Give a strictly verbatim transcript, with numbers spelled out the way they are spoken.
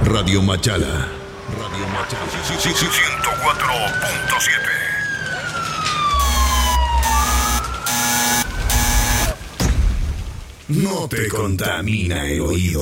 Radio Machala. Radio Machala. ciento cuatro punto siete. No te contamina el oído.